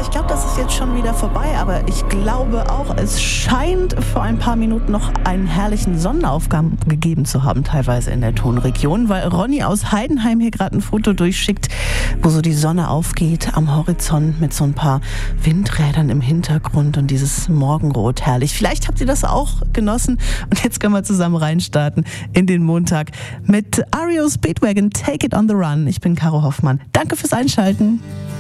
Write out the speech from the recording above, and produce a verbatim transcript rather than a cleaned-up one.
ich glaube, das ist jetzt schon wieder vorbei, aber ich glaube auch, es scheint vor ein paar Minuten noch einen herrlichen Sonnenaufgang gegeben zu haben, teilweise in der Tonregion, weil Ronny aus Heidenheim hier gerade ein Foto durchschickt, wo so die Sonne aufgeht am Horizont mit so ein paar Windrädern im Hintergrund und dieses Morgenrot, herrlich. Vielleicht habt ihr das auch genossen und jetzt können wir zusammen reinstarten in den Montag mit R E O Speedwagon, Take It on the Run. Ich bin Caro Hoffmann. Danke fürs Einschalten.